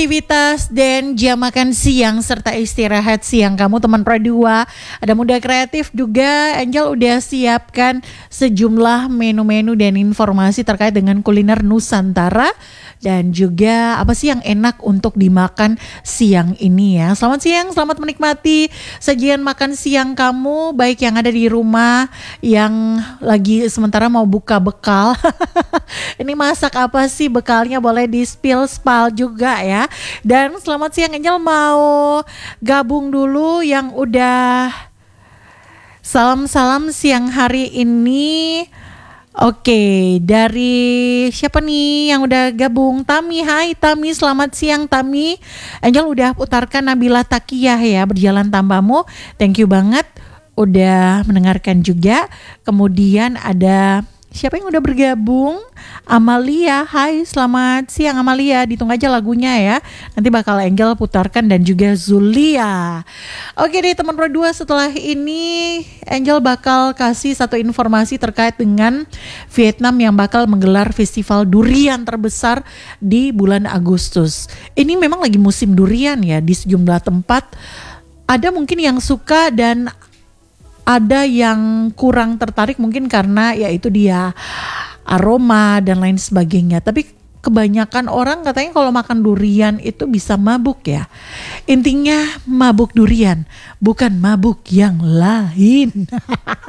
aktivitas dan jam makan siang serta istirahat siang kamu teman Pro 2. Ada Muda Kreatif juga, Angel udah siapkan sejumlah menu-menu dan informasi terkait dengan kuliner Nusantara dan juga apa sih yang enak untuk dimakan siang ini ya. Selamat siang, selamat menikmati sajian makan siang kamu, baik yang ada di rumah, yang lagi sementara mau buka bekal. Ini masak apa sih bekalnya, boleh di-spill spal juga ya. Dan selamat siang Angel, mau gabung dulu yang udah salam-salam siang hari ini. Oke, dari siapa nih yang udah gabung? Tami, hai Tami, selamat siang Tami. Angel udah putarkan Nabila Takiyah ya, Berjalan Tanpamu. Thank you banget udah mendengarkan juga. Kemudian ada siapa yang udah bergabung? Amalia, hai selamat siang Amalia, ditunggu aja lagunya ya. Nanti bakal Angel putarkan dan juga Zulia. Oke deh teman Pro 2, setelah ini Angel bakal kasih satu informasi terkait dengan Vietnam yang bakal menggelar festival durian terbesar di bulan Agustus. Ini memang lagi musim durian ya di sejumlah tempat. Ada mungkin yang suka dan ada yang kurang tertarik mungkin karena ya itu dia aroma dan lain sebagainya. Tapi kebanyakan orang katanya kalau makan durian itu bisa mabuk ya. Intinya mabuk durian, bukan mabuk yang lain.